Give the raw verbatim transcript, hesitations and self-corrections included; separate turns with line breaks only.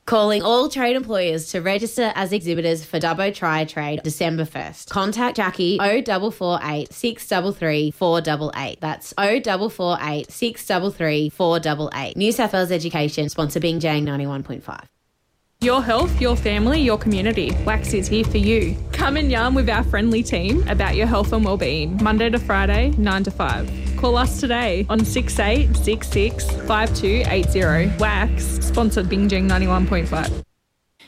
Calling all trade employers to register as exhibitors for Dubbo Try Trade December first. Contact Jackie oh four four eight, six three three, four eight eight. That's oh four four eight, six three three, four eight eight. New South Wales Education, sponsor Bing Jang ninety-one point five.
Your health, your family, your community. Wax is here for you. Come and yarn with our friendly team about your health and wellbeing. Monday to Friday, nine to five. Call us today on six eight six six, five two eight zero. Wax, sponsored Bing Jang ninety-one point five.